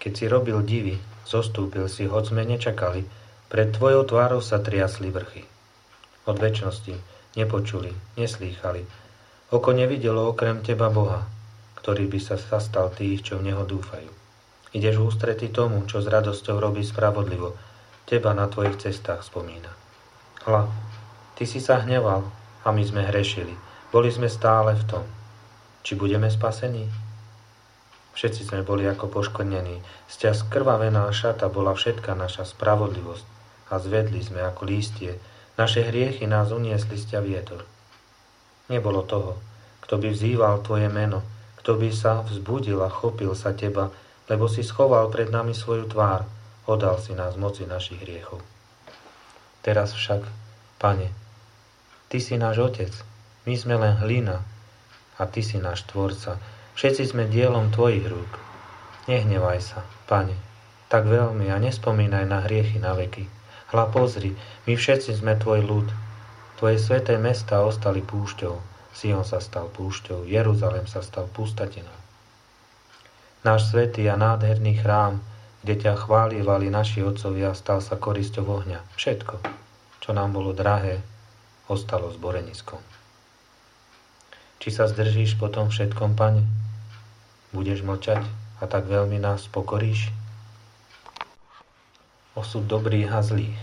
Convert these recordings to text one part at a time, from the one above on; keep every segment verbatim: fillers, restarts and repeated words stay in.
Keď si robil divy, zostúpil si, hoď sme nečakali, pred tvojou tvárou sa triasli vrchy. Od večnosti nepočuli, neslýchali. Oko nevidelo okrem teba Boha, ktorý by sa zastal tých, čo v Neho dúfajú. Ideš v ústrety tomu, čo s radosťou robí spravodlivo, teba na tvojich cestách spomína. Hľa, ty si sa hneval a my sme hrešili, boli sme stále v tom. Či budeme spasení? Všetci sme boli ako poškodnení, z ťa skrvavená šata bola všetka naša spravodlivosť a zvedli sme ako lístie, naše hriechy nás uniesli z ťa vietor. Nebolo toho, kto by vzýval tvoje meno, kto by sa vzbudil a chopil sa teba, lebo si schoval pred nami svoju tvár, oddal si nás moci našich hriechov. Teraz však, Pane, ty si náš Otec, my sme len hlina a ty si náš Tvorca. Všetci sme dielom tvojich rúk. Nehnevaj sa, Pane, tak veľmi a nespomínaj na hriechy na veky. Hľa pozri, my všetci sme tvoj ľud. Tvoje sväté mestá ostali púšťou. Sion sa stal púšťou, Jeruzalém sa stal pustatinou. Náš svätý a nádherný chrám, kde ťa chválievali naši otcovia, stal sa korisťou ohňa. Všetko, čo nám bolo drahé, ostalo zboreniskom. Či sa zdržíš po tom všetkom, Pane? Budeš mlčať a tak veľmi nás pokoríš? Osud dobrých a zlých.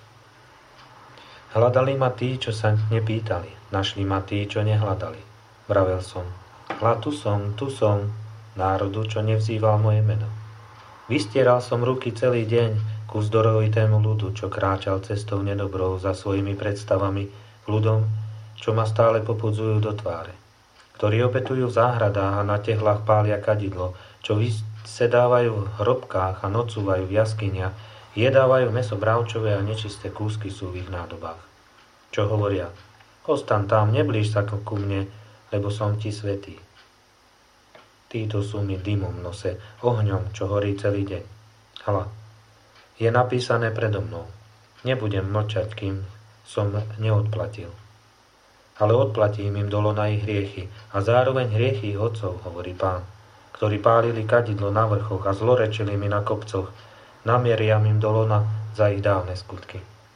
Hľadali ma tí, čo sa nepýtali. Našli ma tí, čo nehľadali. Vravel som, hľa tu som, tu som, národu, čo nevzýval moje meno. Vystieral som ruky celý deň ku vzdorovitému ľudu, čo kráčal cestou nedobrou za svojimi predstavami, ľudom, čo ma stále popudzujú do tváre, ktorí obetujú v záhradách a na tehlách pália kadidlo, čo vysedávajú v hrobkách a nocúvajú v jaskyniach, jedávajú mäso bravčové a nečisté kúsky sú v ich nádobách. Čo hovoria? Ostan tam, neblíž sa ku mne, lebo som ti svätý. Títo sú mi dymom v nose, ohňom, čo horí celý deň. Hľa, je napísané predo mnou. Nebudem mlčať, kým som neodplatil. Ale odplatím im dolo na ich hriechy a zároveň hriechy ich otcov, hovorí Pán, ktorí pálili kadidlo na vrchoch a zlorečili mi na kopcoch, namieria im do lona za ich dávne skutky.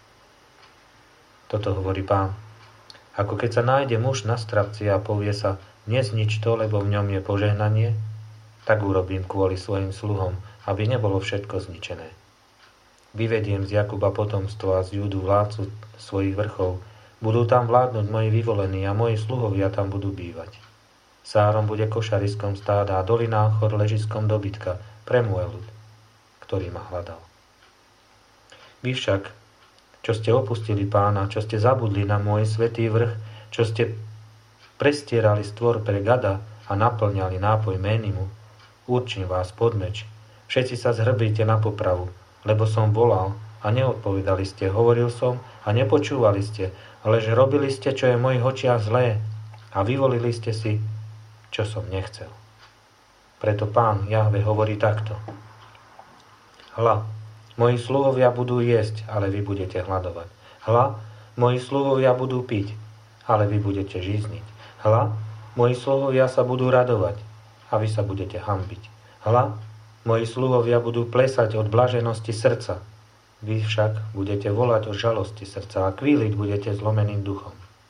Toto hovorí Pán. Ako keď sa nájde muž na stravci a povie sa, neznič to, lebo v ňom je požehnanie, tak urobím kvôli svojim sluhom, aby nebolo všetko zničené. Vyvediem z Jakuba potomstvo a z Júdu vládcu svojich vrchov, budú tam vládnuť moji vyvolení a moji sluhovia tam budú bývať. Sárom bude košariskom stáda a dolina Achor ležiskom dobytka pre môj ľud, ktorý ma hľadal. Vy však, čo ste opustili Pána, čo ste zabudli na môj svätý vrch, čo ste prestierali stvor pre gada a naplňali nápoj ménimu, určím vás pod meč. Všetci sa zhrbíte na popravu, lebo som volal a neodpovedali ste, hovoril som a nepočúvali ste, ale že robili ste, čo je v mojich očiach zlé a vyvolili ste si, čo som nechcel. Preto Pán Jahve hovorí takto. Hľa, moji sluhovia budú jesť, ale vy budete hladovať. Hľa, moji sluhovia budú piť, ale vy budete žízniť. Hľa, moji sluhovia sa budú radovať a vy sa budete hanbiť. Hľa, moji sluhovia budú plesať od blaženosti srdca. Vy však budete volať o žalosti srdca a kvíliť budete zlomeným duchom.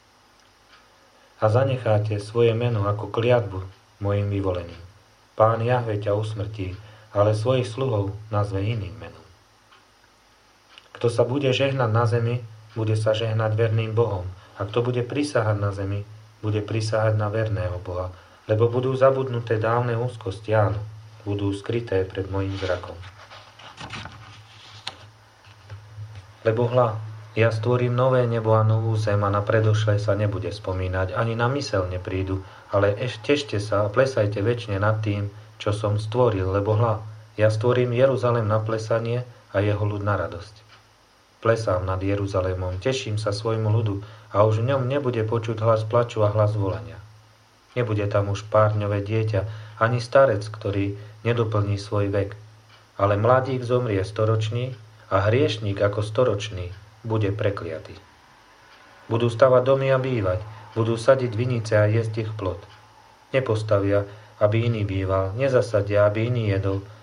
A zanecháte svoje meno ako kliatbu mojim vyvoleným. Pán Jahve ťa usmrtí, ale svojich sluhov nazve iným menom. Kto sa bude žehnať na zemi, bude sa žehnať verným Bohom. A kto bude prisahať na zemi, bude prisahať na verného Boha, lebo budú zabudnuté dávne úzkosti, áno, budú skryté pred mojím zrakom. Lebo hľa, ja stvorím nové nebo a novú zem a na predošlé sa nebude spomínať, ani na mysel neprídu, ale ešte tešte sa a plesajte večne nad tým, čo som stvoril, lebo hľa, ja stvorím Jeruzalém na plesanie a jeho ľud na radosť. Plesám nad Jeruzalémom, teším sa svojmu ľudu a už v ňom nebude počuť hlas plaču a hlas volania. Nebude tam už párňové dieťa, ani starec, ktorý nedoplní svoj vek, ale mladík zomrie storočný a hriešník ako storočný bude prekliatý. Budú stavať domy a bývať, budú sadiť vinice a jesť ich plod. Nepostavia, aby iný býval, nezasadia, aby iný jedol,